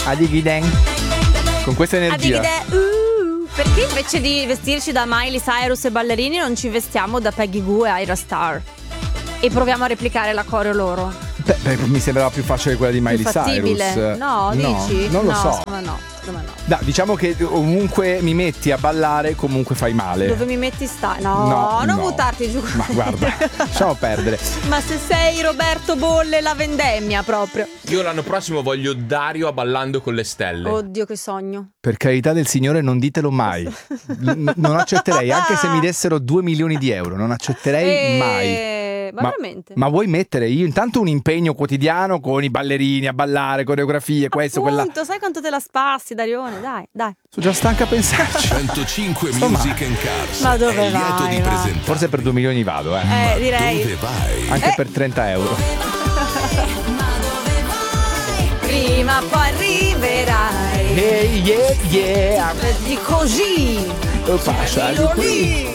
Adigiden. Con questa energia. Perché invece di vestirci da Miley Cyrus e ballerini non ci vestiamo da Peggy Goo e Ira Star? E proviamo a replicare la coreo loro. Beh, mi sembrava più facile quella di Miley Cyrus. No, dici? Non lo so. No. No, diciamo che ovunque mi metti a ballare comunque fai male. Dove mi metti stai? No, non buttarti giù. Ma guarda, lasciamo perdere. Ma se sei Roberto Bolle, la vendemmia proprio. Io l'anno prossimo voglio Dario a Ballando con le stelle. Oddio, che sogno. Per carità del Signore, non ditelo mai. Non accetterei, anche se mi dessero 2 milioni di euro, non accetterei mai. Ma veramente? Ma vuoi mettere io intanto un impegno quotidiano con i ballerini a ballare, coreografie, questo, quella. Sai quanto te la spassi, Darione? Dai. Sono già stanca a pensarci. 105 Music and Cars. Ma dove è lieto vai, di presentare. Forse per 2 milioni vado, direi. Dove vai? Anche per 30 euro. Prima o poi arriverai. Hey, yeah. Di così. Passa di qui.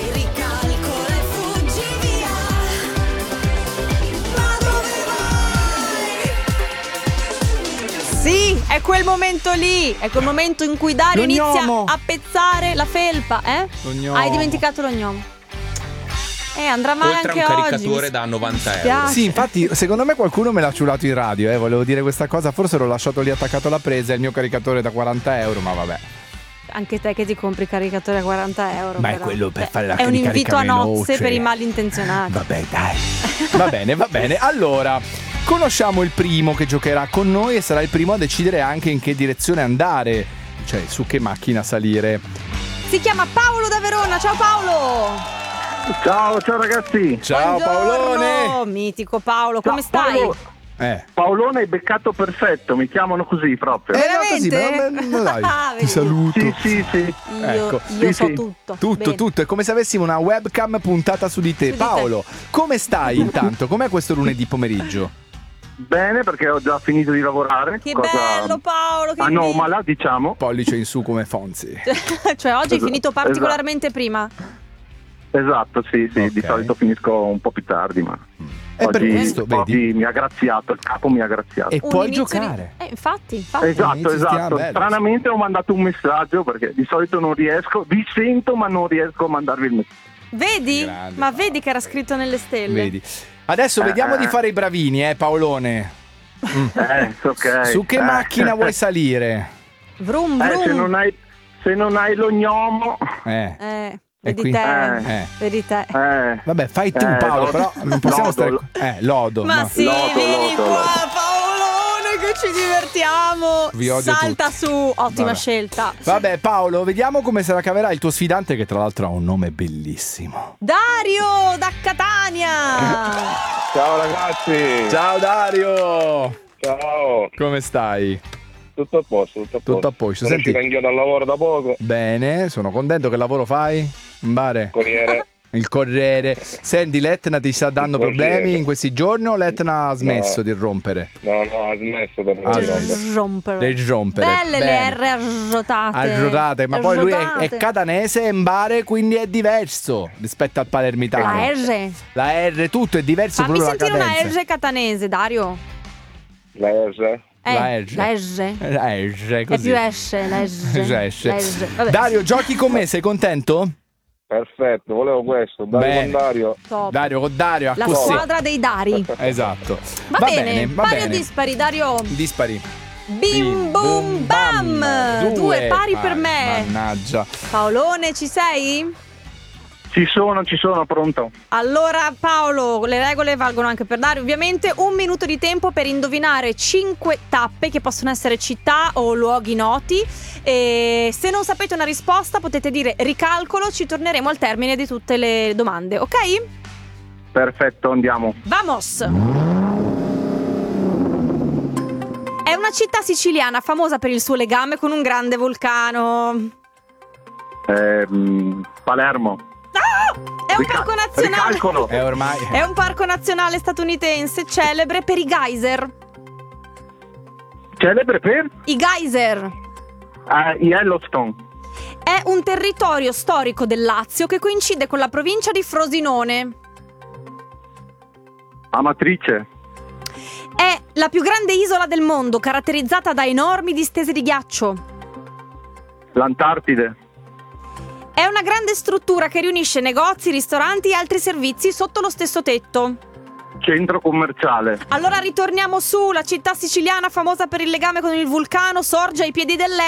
Sì, è quel momento lì. È quel momento in cui Dario inizia a pezzare la felpa. L'ognomo. Hai dimenticato l'ognomo. Andrà male Oltre anche a un oggi. caricatore da 90 euro. Sì, infatti, secondo me qualcuno me l'ha ciulato in radio, volevo dire questa cosa. Forse l'ho lasciato lì attaccato alla presa, il mio caricatore da 40 euro, ma vabbè. Anche te che ti compri caricatore a 40 euro. Ma però. è quello per fare la È un invito a nozze veloce. per i malintenzionati. Vabbè, dai. Va bene. Allora, conosciamo il primo che giocherà con noi e sarà il primo a decidere anche in che direzione andare, cioè su che macchina salire. Si chiama Paolo da Verona. Ciao Paolo. Ciao ragazzi. Ciao. Buongiorno. Paolone. Mitico Paolo, come stai? Paolone è beccato perfetto, mi chiamano così proprio. Veramente? No, dai, ti Vedi? saluto. Sì. Ecco. Io so tutto. Tutto, è come se avessimo una webcam puntata su di te. Su di te. Paolo, come stai intanto? Com'è questo lunedì pomeriggio? Bene, perché ho già finito di lavorare. Che bello Paolo, che anomala, diciamo. Pollice in su come Fonzi. Cioè oggi hai finito particolarmente prima. Esatto, sì, Ok. di solito finisco un po' più tardi, ma È per questo, vedi? oggi mi ha graziato, il capo mi ha graziato. E Un puoi inizio giocare. Infatti. Esatto. bello. Stranamente ho mandato un messaggio perché di solito non riesco, vi sento ma non riesco a mandarvi il messaggio. Vedi? Grande, Ma vedi che era scritto nelle stelle. Vedi. Adesso vediamo di fare i bravini, Paolone. Ok. Su che macchina vuoi salire? Vrum vrum. Se non hai l'ognomo, Vedi qui? te. Vedi te. Vabbè, fai tu Paolo, lodo. però non possiamo Lodo. stare. Lodo. Ma no. sì, vieni qua Paolone che ci divertiamo. Vi odio Salta tutti. su, ottima Vabbè. scelta. Vabbè Paolo, vediamo come se la caverà il tuo sfidante, che tra l'altro ha un nome bellissimo. Dario da Catania. ciao ragazzi. Ciao Dario. Ciao. Come stai? Tutto a posto, Tutto a posto. Sono Senti, uscito anch'io dal lavoro da poco. bene, sono contento. Che lavoro fai? In bare? Corriere. Il Corriere. Senti, l'Etna ti sta dando Il Corriere. problemi in questi giorni o l'Etna ha smesso di rompere? No, ha smesso per Ah, me. Rompere. Di rompere. Belle Bene. le R arrotate. Arrotate, ma poi lui è Arrotate. catanese e in bare, quindi è diverso rispetto al palermitano. La R. La R, tutto è diverso. Fammi proprio la sentire una cadenza. R catanese, Dario. La R? La R. La R. La R, È così. più esce, la R. Esce. La R. Vabbè. Dario, giochi con me, sei contento? Perfetto, volevo questo. Bene. Con Dario. Top. Dario con Dario, La così. squadra dei Dari. Esatto. Va bene, va pari o bene. dispari, Dario? Dispari. Bim bum bam. Due pari per me. Mannaggia. Paolone, ci sei? Ci sono, pronto. Allora Paolo, le regole valgono anche per Dario ovviamente. 1 minuto di tempo per indovinare 5 tappe che possono essere città o luoghi noti. E se non sapete una risposta potete dire ricalcolo, ci torneremo al termine di tutte le domande, ok? Perfetto, andiamo. Vamos! È una città siciliana famosa per il suo legame con un grande vulcano. Palermo. È un parco nazionale. Ricalcolo. Ormai. È un parco nazionale statunitense celebre per i geyser. Celebre per? I geyser. Yellowstone. È un territorio storico del Lazio che coincide con la provincia di Frosinone. Amatrice. È La più grande isola del mondo, caratterizzata da enormi distese di ghiaccio. L'Antartide. È una grande struttura che riunisce negozi, ristoranti e altri servizi sotto lo stesso tetto. Centro commerciale. Allora ritorniamo su, la città siciliana famosa per il legame con il vulcano sorge ai piedi dell'Etna.